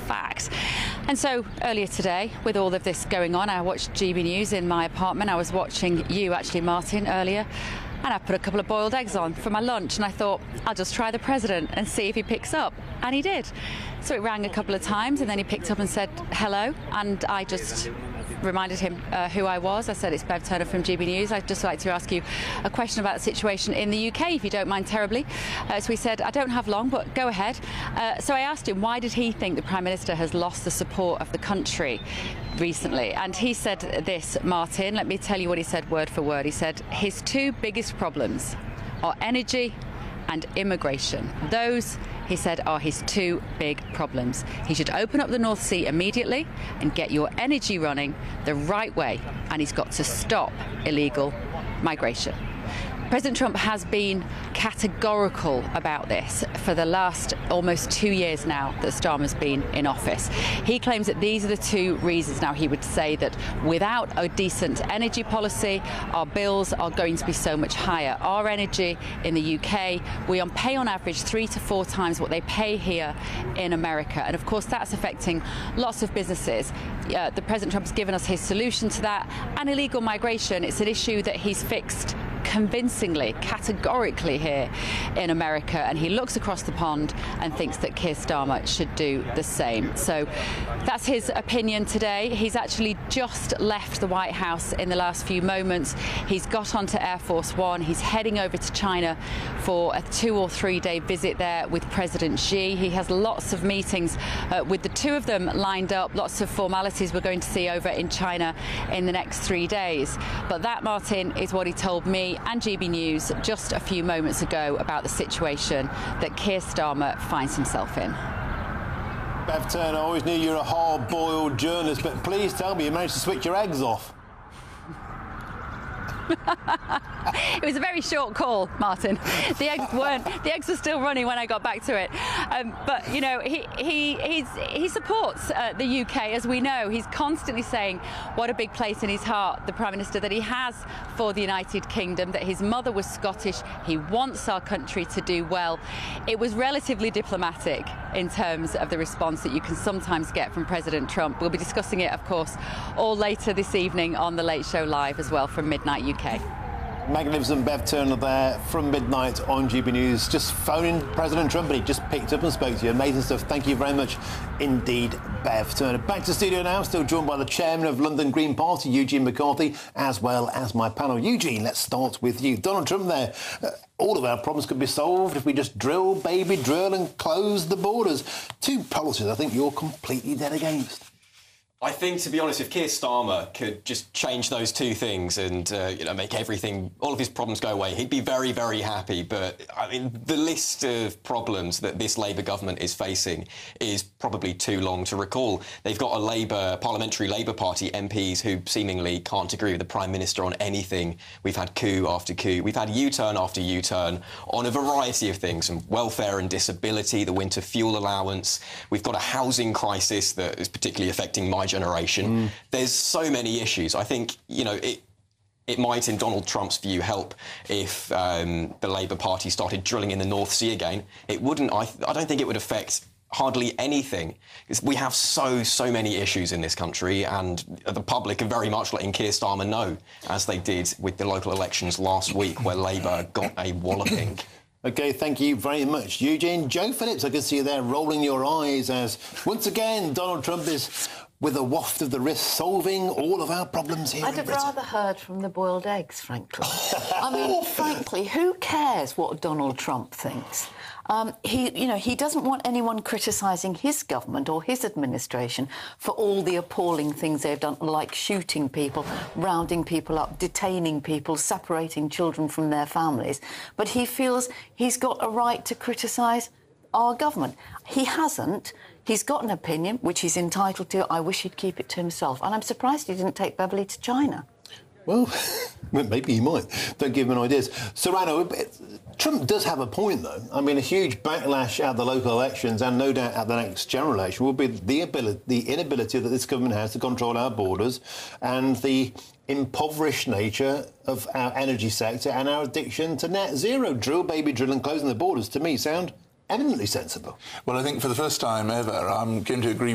fact. And so earlier today, with all of this going on, I watched GB News in my apartment. I was watching you, actually, Martin, earlier. And I put a couple of boiled eggs on for my lunch, and I thought, I'll just try the president and see if he picks up. And he did. So it rang a couple of times, and then he picked up and said, hello. And I just reminded him who I was. I said, it's Bev Turner from GB News. I'd just like to ask you a question about the situation in the UK, if you don't mind terribly. So he said, I don't have long, but go ahead. So I asked him, why did he think the Prime Minister has lost the support of the country recently? And he said this, Martin, let me tell you what he said word for word. He said, his two biggest problems are energy and immigration. Those, he said, are his two big problems. He should open up the North Sea immediately and get your energy running the right way. And he's got to stop illegal migration. President Trump has been categorical about this for the last almost 2 years now that Starmer's been in office. He claims that these are the two reasons. Now, he would say that without a decent energy policy, our bills are going to be so much higher. Our energy in the UK, we pay on average 3 to 4 times what they pay here in America. And of course, that's affecting lots of businesses. The President Trump has given us his solution to that. And illegal migration, it's an issue that he's fixed convincingly, categorically here in America, and he looks across the pond and thinks that Keir Starmer should do the same. So that's his opinion today. He's actually just left the White House in the last few moments. He's got onto Air Force One. He's heading over to China for a 2 or 3 day visit there with President Xi. He has lots of meetings with the two of them lined up, lots of formalities we're going to see over in China in the next 3 days. But that, Martin, is what he told me and GB News just a few moments ago about the situation that Keir Starmer finds himself in. Bev Turner, I always knew you were a hard-boiled journalist, but please tell me you managed to switch your eggs off. It was a very short call, Martin. The eggs were still running when I got back to it. But you know, he supports the UK, as we know. He's constantly saying what a big place in his heart, the Prime Minister, that he has for the United Kingdom, that his mother was Scottish. He wants our country to do well. It was relatively diplomatic in terms of the response that you can sometimes get from President Trump. We'll be discussing it, of course, all later this evening on The Late Show Live as well from Midnight UK. Magnificent Bev Turner there from midnight on GB News. Just phoning President Trump, but he just picked up and spoke to you. Amazing stuff. Thank you very much indeed, Bev Turner. Back to the studio now, still joined by the chairman of London Green Party, Eugene McCarthy, as well as my panel. Eugene, let's start with you. Donald Trump there. All of our problems could be solved if we just drill, baby, drill and close the borders. Two policies I think you're completely dead against. I think, to be honest, if Keir Starmer could just change those two things and, make everything, all of his problems go away, he'd be very, very happy. But, I mean, the list of problems that this Labour government is facing is probably too long to recall. They've got a Parliamentary Labour Party MPs who seemingly can't agree with the Prime Minister on anything. We've had coup after coup. We've had U-turn after U-turn on a variety of things, from welfare and disability, the winter fuel allowance. We've got a housing crisis that is particularly affecting my generation. There's so many issues. I think, it might, in Donald Trump's view, help if the Labour Party started drilling in the North Sea again. It wouldn't. I don't think it would affect hardly anything. We have so many issues in this country, and the public are very much letting Keir Starmer know, as they did with the local elections last week, where Labour got a walloping. OK, thank you very much, Eugene. Joe Phillips, I can see you there rolling your eyes as, once again, Donald Trump is, with a waft of the wrist, solving all of our problems here. I'd have rather heard from the boiled eggs, frankly. I mean, frankly, who cares what Donald Trump thinks? He doesn't want anyone criticising his government or his administration for all the appalling things they've done, like shooting people, rounding people up, detaining people, separating children from their families. But he feels he's got a right to criticise our government. He hasn't. He's got an opinion, which he's entitled to. I wish he'd keep it to himself. And I'm surprised he didn't take Beverly to China. Well, maybe he might. Don't give him ideas. Serrano, Trump does have a point, though. I mean, a huge backlash at the local elections and no doubt at the next general election will be the inability that this government has to control our borders and the impoverished nature of our energy sector and our addiction to net zero. Drill, baby, drill and closing the borders, to me, sound eminently sensible. Well, I think for the first time ever, I'm going to agree